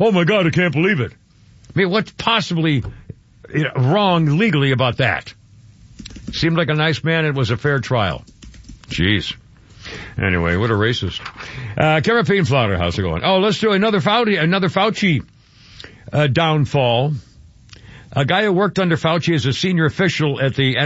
oh my God, I can't believe it. I mean, what's possibly wrong legally about that? Seemed like a nice man. It was a fair trial. Jeez. Anyway, what a racist. Carapine Flounder, how's it going? Oh, let's do another Fauci downfall. A guy who worked under Fauci as a senior official at the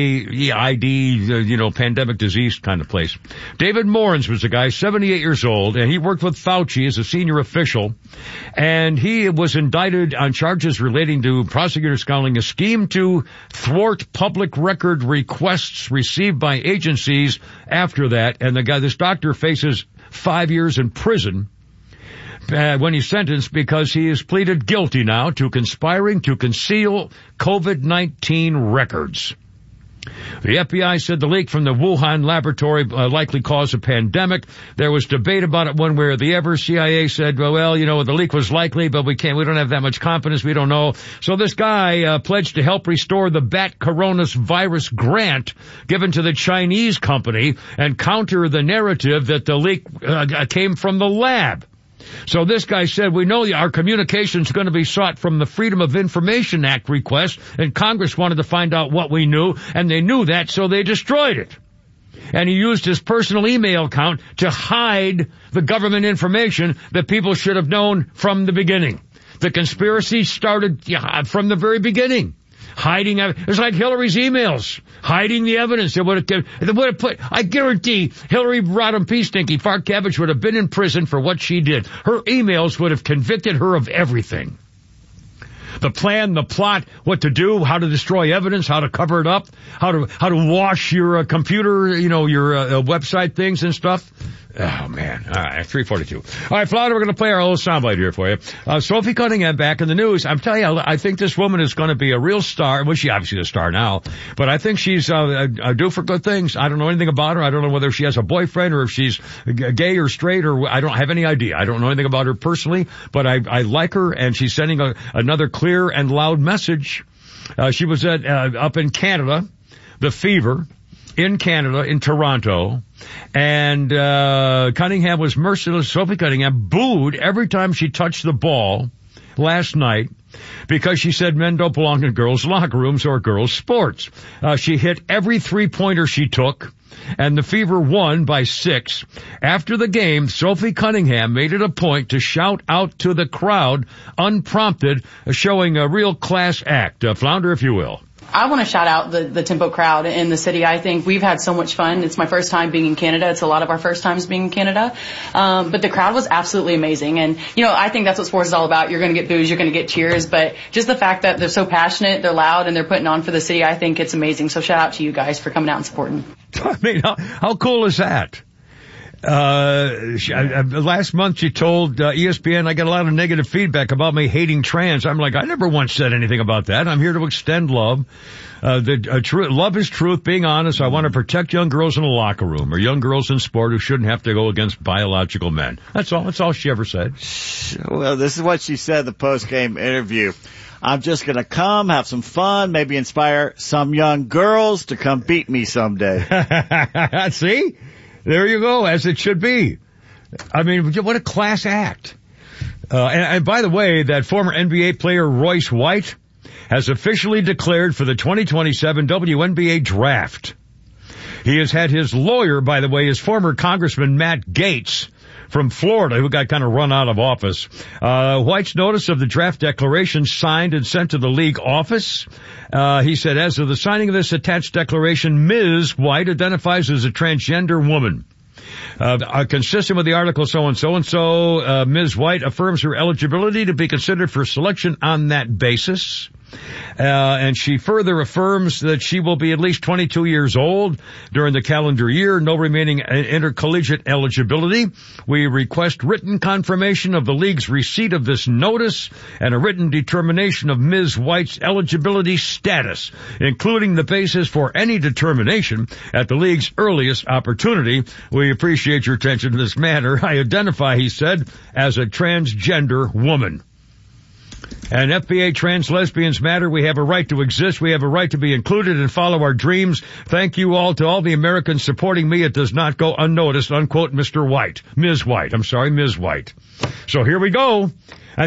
NIAID, pandemic disease kind of place. David Morens was a guy, 78 years old, and he worked with Fauci as a senior official, and he was indicted on charges relating to prosecutors calling a scheme to thwart public record requests received by agencies after that, and this doctor faces 5 years in prison when he's sentenced because he has pleaded guilty now to conspiring to conceal COVID-19 records. The FBI said the leak from the Wuhan laboratory likely caused a pandemic. There was debate about it one way or the other. CIA said, the leak was likely, but we don't have that much confidence. We don't know. So this guy pledged to help restore the bat coronavirus grant given to the Chinese company and counter the narrative that the leak came from the lab. So this guy said, we know our communication's going to be sought from the Freedom of Information Act request, and Congress wanted to find out what we knew, and they knew that, so they destroyed it. And he used his personal email account to hide the government information that people should have known from the beginning. The conspiracy started from the very beginning. Hiding, it's like Hillary's emails, hiding the evidence. I guarantee Hillary Rodham P. Stinky Fartkevich would have been in prison for what she did. Her emails would have convicted her of everything. The plan, the plot, what to do, how to destroy evidence, how to cover it up, how to wash your computer, your website things and stuff. Oh, man. All right, 342. All right, Flounder, we're going to play our little soundbite here for you. Sophie Cunningham back in the news. I'm telling you, I think this woman is going to be a real star. Well, she's obviously a star now, but I think she's due for good things. I don't know anything about her. I don't know whether she has a boyfriend or if she's gay or straight, or I don't have any idea. I don't know anything about her personally, but I like her, and she's sending another clear and loud message. She was up in Canada, the Fever, in Canada, in Toronto, and Cunningham was merciless. Sophie Cunningham booed every time she touched the ball last night because she said men don't belong in girls' locker rooms or girls' sports. She hit every three-pointer she took, and the Fever won by 6. After the game, Sophie Cunningham made it a point to shout out to the crowd unprompted, showing a real class act. Flounder, if you will. I want to shout out the Tempo crowd in the city. I think we've had so much fun. It's my first time being in Canada. It's a lot of our first times being in Canada. But the crowd was absolutely amazing. And, I think that's what sports is all about. You're going to get boos, you're going to get cheers. But just the fact that they're so passionate, they're loud, and they're putting on for the city, I think it's amazing. So shout out to you guys for coming out and supporting. I mean, how cool is that? Last month she told ESPN I got a lot of negative feedback about me hating trans. I'm like, I never once said anything about that. I'm here to extend love. Love is truth, being honest. I want to protect young girls in the locker room or young girls in sport who shouldn't have to go against biological men. That's all. That's all she ever said. Well, this is what she said in the post-game interview. I'm just going to come, have some fun, maybe inspire some young girls to come beat me someday. See? There you go, as it should be. I mean, what a class act. And by the way, that former NBA player Royce White has officially declared for the 2027 WNBA draft. He has had his lawyer, by the way, his former Congressman Matt Gaetz from Florida, who got kind of run out of office. White's notice of the draft declaration signed and sent to the league office. He said, as of the signing of this attached declaration, Ms. White identifies as a transgender woman. Consistent with the article so-and-so, Ms. White affirms her eligibility to be considered for selection on that basis. And she further affirms that she will be at least 22 years old during the calendar year, no remaining intercollegiate eligibility. We request written confirmation of the league's receipt of this notice and a written determination of Ms. White's eligibility status, including the basis for any determination at the league's earliest opportunity. We appreciate your attention to this matter. I identify, he said, as a transgender woman. And FBA Trans Lesbians Matter. We have a right to exist. We have a right to be included and follow our dreams. Thank you all to all the Americans supporting me. It does not go unnoticed, unquote, Mr. White. Ms. White. I'm sorry, Ms. White. So here we go.